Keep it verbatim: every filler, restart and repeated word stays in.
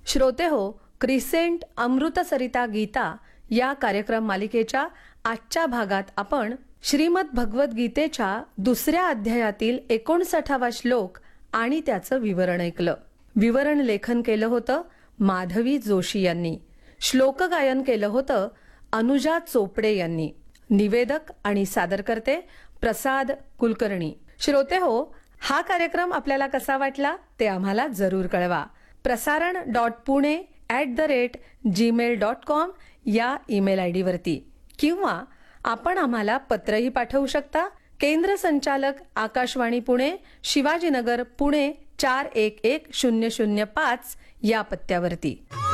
श्रोते हो, क्रिसेंट अमृत सरिता गीता या कार्यक्रम मालिकेच्या आजच्या भागात आपण श्रीमद भगवत गीतेच्या दुसऱ्या अध्यायातील एकोणसाठावा श्लोक आणि त्याचं विवरण ऐकलं. विवरण लेखन केलं होतं माधवी जोशी यांनी. श्लोक गायन केलं होतं अनुजा चोपडे यांनी. निवेदक आणि सादरकर्ते प्रसाद कुलकर्णी. श्रोते हो, हा कार्यक्रम आपल्याला कसा वाटला ते आम्हाला जरूर कळवा. प्रसारण dot Pune at the rate Gmail dot com या ईमेल आय डीवरती, किंवा आपण आम्हाला पत्रही पाठवू शकता. केंद्र संचालक आकाशवाणी पुणे, शिवाजीनगर पुणे चार एक एक शून्य शून्य पाच या पत्त्यावरती.